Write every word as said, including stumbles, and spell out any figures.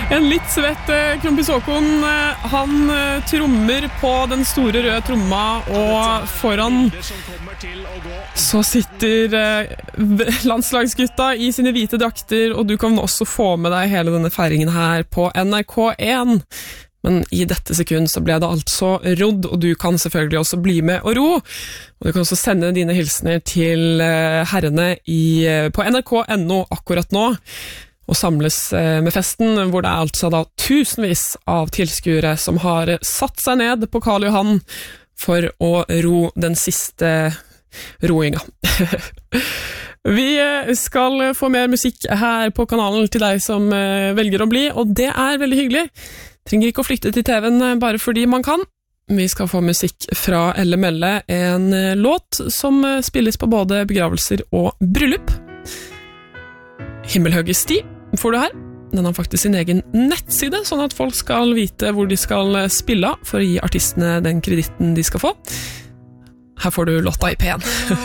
En litt svett eh, Krumpis Håkon, eh, han eh, trommer på den store røde tromma, og foran så sitter eh, landslagsgutta i sine hvite drakter, og du kan også få med deg hele denne feiringen her på N R K én. Men i dette sekund så ble det altså rodd, og du kan selvfølgelig også bli med og ro. Og du kan også sende dine hilsener til eh, herrene i, eh, på N R K punktum N O akkurat nå, og samles med festen, hvor det er altså da tusenvis av tilskuere som har satt seg ned på Karl Johan for å ro den siste roinga. Vi skal få mer musikk her på kanalen til deg som velger å bli, og det er veldig hyggelig. Trenger ikke å flykte til T V-en bare fordi man kan. Vi skal få musikk fra Elle Melle, en låt som spilles på både begravelser og bryllup. Himmelhøye sti får du her. Den har faktisk sin egen nettside, sånn at folk skal vite hvor de skal spille for å gi artistene den kreditten de skal få. Her får du låta i P en.